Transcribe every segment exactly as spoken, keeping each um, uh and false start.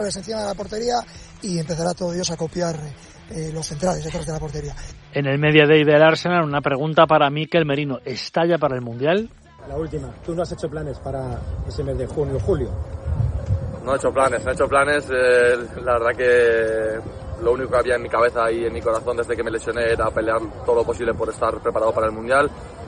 encima de la portería y empezará todo Dios a copiar eh, los centrales detrás de la portería. En el Media Day del Arsenal, una pregunta para Mikel Merino. ¿Está ya para el Mundial? La última. ¿Tú no has hecho planes para ese mes de junio o julio? No he hecho planes, no he hecho planes. Eh, la verdad que lo único que había en mi cabeza y en mi corazón desde que me lesioné era pelear todo lo posible por estar preparado para el Mundial.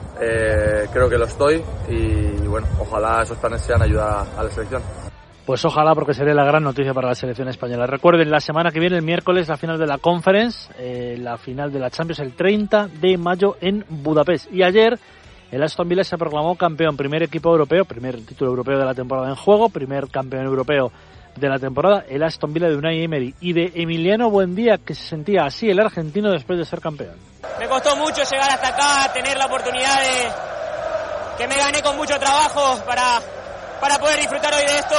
Eh, creo que lo estoy y bueno, ojalá esos planes sean ayuda a la selección. Pues ojalá, porque sería la gran noticia para la selección española. Recuerden, la semana que viene, el miércoles, la final de la Conference, eh, la final de la Champions, el treinta de mayo en Budapest. Y ayer el Aston Villa se proclamó campeón, primer equipo europeo, primer título europeo de la temporada en juego, primer campeón europeo de la temporada, el Aston Villa de Unai Emery y de Emiliano Buendía, que se sentía así el argentino después de ser campeón. Me costó mucho llegar hasta acá, tener la oportunidad de que me gané con mucho trabajo para, para poder disfrutar hoy de esto.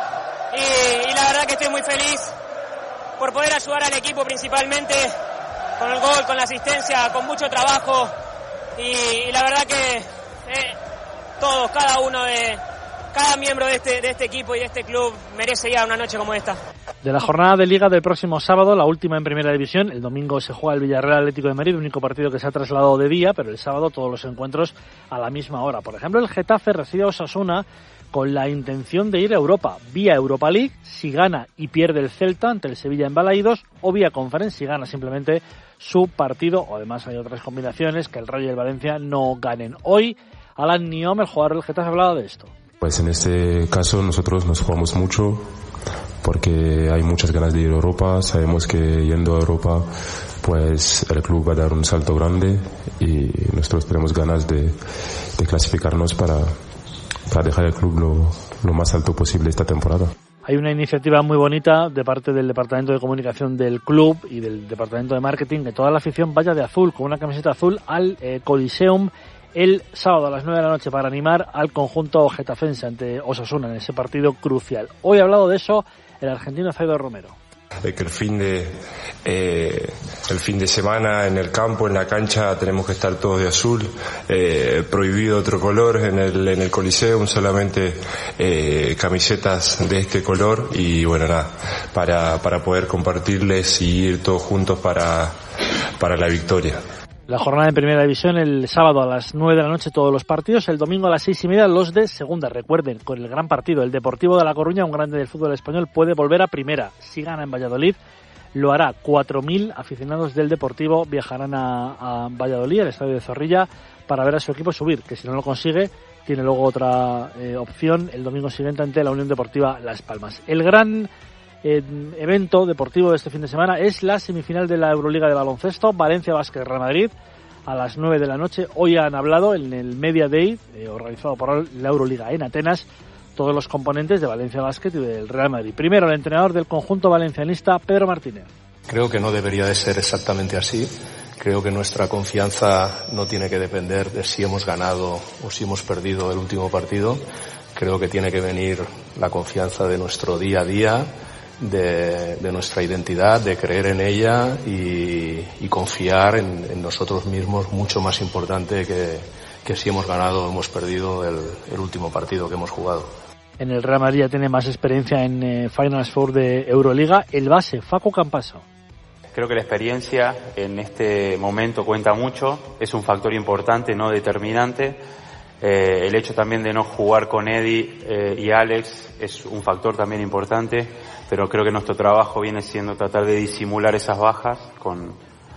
Y, y la verdad que estoy muy feliz por poder ayudar al equipo, principalmente con el gol, con la asistencia, con mucho trabajo y, y la verdad que eh, todos, cada uno de cada miembro de este, de este equipo y de este club merece ya una noche como esta. De la jornada de Liga del próximo sábado, la última en Primera División, el domingo se juega el Villarreal Atlético de Madrid, el único partido que se ha trasladado de día, pero el sábado todos los encuentros a la misma hora. Por ejemplo, el Getafe recibe a Osasuna con la intención de ir a Europa, vía Europa League, si gana y pierde el Celta ante el Sevilla en Balaídos, o vía Conference, si gana simplemente su partido, o además hay otras combinaciones, que el Rayo y el Valencia no ganen. Hoy, Alan Niom, el jugador del Getafe, hablaba de esto. Pues en este caso nosotros nos jugamos mucho, porque hay muchas ganas de ir a Europa, sabemos que yendo a Europa, pues el club va a dar un salto grande, y nosotros tenemos ganas de, de clasificarnos para... para dejar el club lo, lo más alto posible esta temporada. Hay una iniciativa muy bonita de parte del Departamento de Comunicación del club y del Departamento de Marketing, que toda la afición vaya de azul, con una camiseta azul, al eh, Coliseum el sábado a las nueve de la noche para animar al conjunto getafense ante Osasuna en ese partido crucial. Hoy ha hablado de eso el argentino Zaido Romero. De que el fin de eh, el fin de semana en el campo, en la cancha, tenemos que estar todos de azul, eh, prohibido otro color en el en el Coliseum, solamente eh, camisetas de este color, y bueno, nada, para para poder compartirles y ir todos juntos para para la victoria. La jornada en Primera División el sábado a las nueve de la noche todos los partidos, el domingo a las seis y media los de Segunda. Recuerden, con el gran partido, el Deportivo de La Coruña, un grande del fútbol español, puede volver a Primera. Si gana en Valladolid, lo hará. cuatro mil aficionados del Deportivo viajarán a, a Valladolid, al estadio de Zorrilla, para ver a su equipo subir, que si no lo consigue, tiene luego otra eh, opción el domingo siguiente ante la Unión Deportiva Las Palmas. El gran eh, evento deportivo de este fin de semana es la semifinal de la Euroliga de baloncesto, Valencia Basket Real Madrid, a las nueve de la noche. Hoy han hablado en el Media Day, eh, organizado por la Euroliga en Atenas, todos los componentes de Valencia Basket y del Real Madrid. Primero, el entrenador del conjunto valencianista, Pedro Martínez. Creo que no debería de ser exactamente así. Creo que nuestra confianza no tiene que depender de si hemos ganado o si hemos perdido el último partido. Creo que tiene que venir la confianza de nuestro día a día, de, de nuestra identidad, de creer en ella y, y confiar en, en nosotros mismos, mucho más importante que, que si hemos ganado o hemos perdido el, el último partido que hemos jugado. En el Real Madrid ya tiene más experiencia en eh, Finals Four de Euroliga, el base Facu Campaso. Creo que la experiencia en este momento cuenta mucho, es un factor importante, no determinante. Eh, el hecho también de no jugar con Eddie eh, y Alex es un factor también importante, pero creo que nuestro trabajo viene siendo tratar de disimular esas bajas con,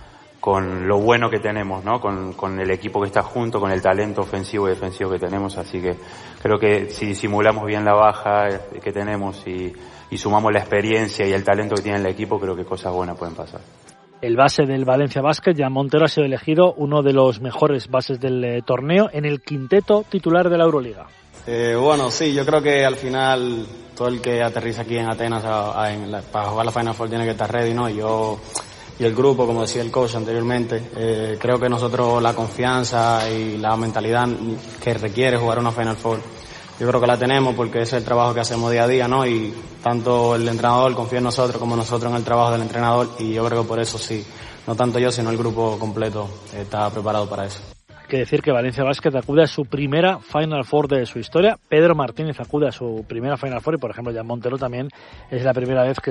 con lo bueno que tenemos, ¿no? Con, con el equipo que está junto, con el talento ofensivo y defensivo que tenemos, así que creo que si disimulamos bien la baja que tenemos y, y sumamos la experiencia y el talento que tiene el equipo, creo que cosas buenas pueden pasar. El base del Valencia Basket, Jan Montero, ha sido elegido uno de los mejores bases del eh, torneo en el quinteto titular de la Euroliga. Eh, bueno, sí, yo creo que al final todo el que aterriza aquí en Atenas a, a, en la, para jugar la Final Four tiene que estar ready, ¿no? Y yo y el grupo, como decía el coach anteriormente, eh, creo que nosotros la confianza y la mentalidad que requiere jugar una Final Four, yo creo que la tenemos porque es el trabajo que hacemos día a día, ¿no? Y tanto el entrenador confía en nosotros como nosotros en el trabajo del entrenador, y yo creo que por eso sí, no tanto yo sino el grupo completo está preparado para eso. que decir que Valencia Basket acude a su primera Final Four de su historia. Pedro Martínez acude a su primera Final Four y, por ejemplo, Jan Montero también es la primera vez que